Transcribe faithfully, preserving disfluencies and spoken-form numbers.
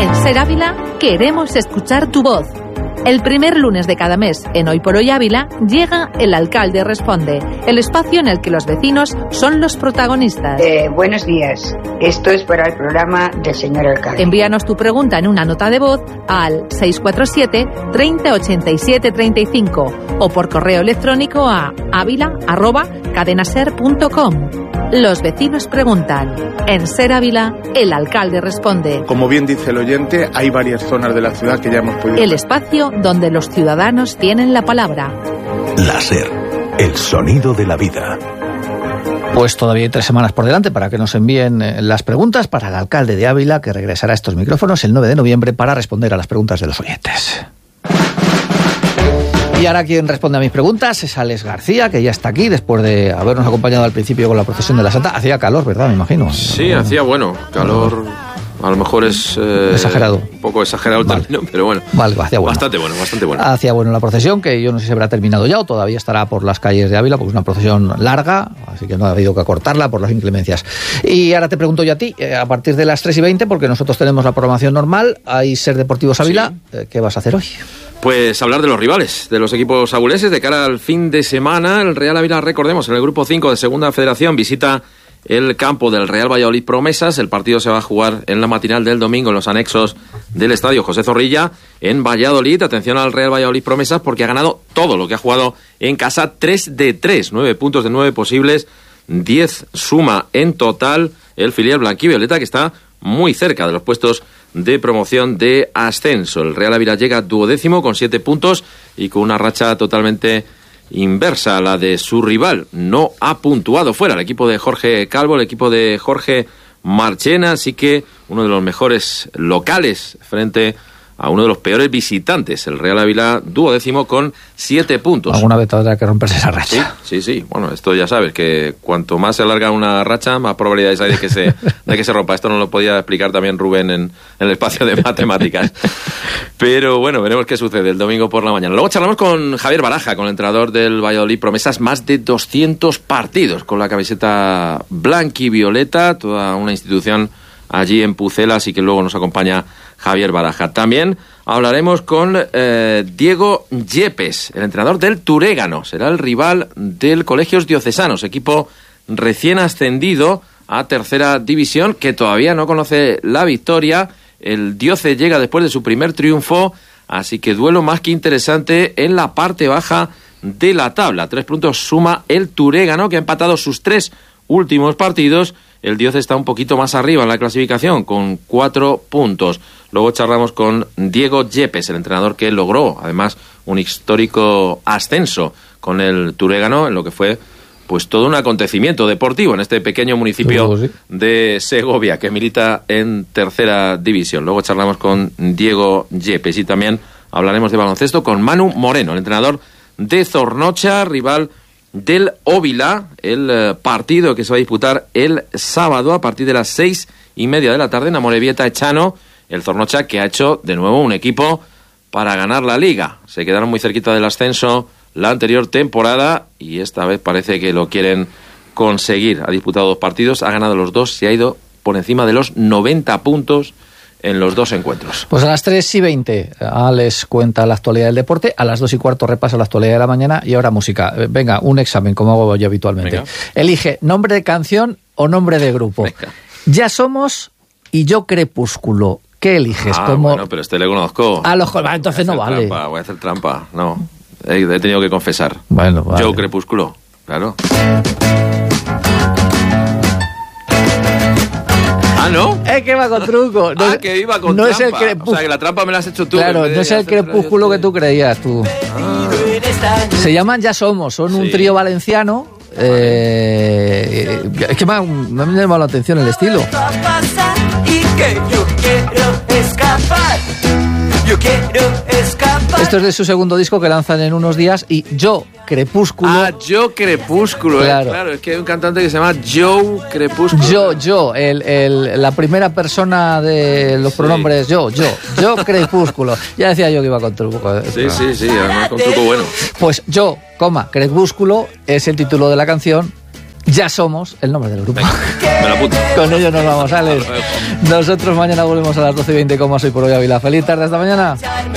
En Ser Ávila queremos escuchar tu voz. El primer lunes de cada mes, en Hoy por Hoy Ávila, llega El Alcalde Responde, el espacio en el que los vecinos son los protagonistas. Eh, buenos días. Esto es para el programa del señor alcalde. Envíanos tu pregunta en una nota de voz al seis cuatro siete, treinta, ochenta y siete, treinta y cinco o por correo electrónico a avila arroba cadenaser punto com. Los vecinos preguntan. En Ser Ávila, El Alcalde Responde. Como bien dice el oyente, hay varias zonas de la ciudad que ya hemos podido... El espacio donde los ciudadanos tienen la palabra. La Ser, el sonido de la vida. Pues todavía hay tres semanas por delante para que nos envíen las preguntas para el alcalde de Ávila, que regresará a estos micrófonos el nueve de noviembre para responder a las preguntas de los oyentes. Y ahora quien responde a mis preguntas es Alex García, que ya está aquí después de habernos acompañado al principio con la procesión de la Santa. Hacía calor, ¿verdad? Me imagino. Sí, hacía bueno. Calor a lo mejor es... Eh, exagerado. Un poco exagerado el vale. término, pero bueno. Vale, hacía bueno. Bastante bueno, bastante bueno. Hacía bueno la procesión, que yo no sé si habrá terminado ya o todavía estará por las calles de Ávila, porque es una procesión larga, así que no ha habido que acortarla por las inclemencias. Y ahora te pregunto yo a ti, a partir de las tres y veinte, porque nosotros tenemos la programación normal, hay Ser Deportivos Ávila, sí. ¿Qué vas a hacer hoy? Pues hablar de los rivales, de los equipos abulenses de cara al fin de semana. El Real Ávila, recordemos, en el grupo cinco de Segunda Federación visita el campo del Real Valladolid Promesas. El partido se va a jugar en la matinal del domingo en los anexos del estadio José Zorrilla en Valladolid. Atención al Real Valladolid Promesas porque ha ganado todo lo que ha jugado en casa, tres de tres, nueve puntos de nueve posibles, diez suma en total el filial blanquivioleta, que está muy cerca de los puestos de promoción de ascenso. El Real Ávila llega duodécimo con siete puntos y con una racha totalmente inversa a la de su rival. No ha puntuado fuera el equipo de Jorge Calvo, el equipo de Jorge Marchena, así que uno de los mejores locales frente a uno de los peores visitantes. El Real Ávila duodécimo con siete puntos. Alguna vez tendrá que romperse esa racha. Sí, sí, sí. Bueno, esto ya sabes, que cuanto más se alarga una racha, más probabilidades hay de que se, de que se rompa. Esto nos lo podía explicar también Rubén en, en el espacio de matemáticas. Pero bueno, veremos qué sucede el domingo por la mañana. Luego charlamos con Javier Baraja, con el entrenador del Valladolid Promesas. Más de doscientos partidos con la camiseta blanquivioleta, toda una institución allí en Pucela, así que luego nos acompaña Javier Baraja. También hablaremos con eh, Diego Yepes, el entrenador del Turégano. Será el rival del Colegios Diocesanos, equipo recién ascendido a tercera división, que todavía no conoce la victoria. El Dioce llega después de su primer triunfo, así que duelo más que interesante en la parte baja de la tabla. Tres puntos suma el Turégano, que ha empatado sus tres últimos partidos. El Dioce está un poquito más arriba en la clasificación, con cuatro puntos. Luego charlamos con Diego Yepes, el entrenador que logró, además, un histórico ascenso con el Turégano, en lo que fue pues todo un acontecimiento deportivo en este pequeño municipio sí. de Segovia, que milita en tercera división. Luego charlamos con Diego Yepes y también hablaremos de baloncesto con Manu Moreno, el entrenador de Zornocha, rival del Óvila, el eh, partido que se va a disputar el sábado a partir de las seis y media de la tarde en Amorebieta Echano. El Zornocha, que ha hecho de nuevo un equipo para ganar la liga. Se quedaron muy cerquita del ascenso la anterior temporada y esta vez parece que lo quieren conseguir. Ha disputado dos partidos, ha ganado los dos, se ha ido por encima de los noventa puntos en los dos encuentros. Pues a las tres y veinte Alex cuenta la actualidad del deporte, a las dos y cuarto repasa la actualidad de la mañana y ahora música. Venga, un examen, como hago yo habitualmente. Venga. Elige nombre de canción o nombre de grupo. Venga. Ya Somos y Yo Crepúsculo. ¿Qué eliges? Ah, como... bueno, pero este le conozco. A los jóvenes, entonces no vale. Trampa, voy a hacer trampa, no. He, he tenido que confesar. Bueno, vale. Yo Crepúsculo, claro. Ah, ¿no? Es que va con truco. No, ah, que iba con no trampa. Es el crepú... O sea, que la trampa me la has hecho tú. Claro, no es el crepúsculo que tú creías tú. Ah. Se llaman Ya Somos, son sí. un trío valenciano. Vale. Eh, es que me ha, me ha llamado la atención el estilo. Yo quiero escapar. Yo quiero escapar. Esto es de su segundo disco que lanzan en unos días. Y Yo Crepúsculo. Ah, Yo Crepúsculo, claro. Eh. claro. Es que hay un cantante que se llama Joe Crepúsculo. Yo, yo, el, el, la primera persona de los pronombres sí. yo, yo, yo Crepúsculo. Ya decía yo que iba con truco. Sí, sí, sí, además con truco bueno. Pues Yo, coma, Crepúsculo es el título de la canción ya somos el nombre del grupo. Venga, me lo apunto. Con ello nos vamos, Alex. Nosotros mañana volvemos a las doce y veinte como Soy por Hoy Ávila. Feliz tarde, hasta mañana.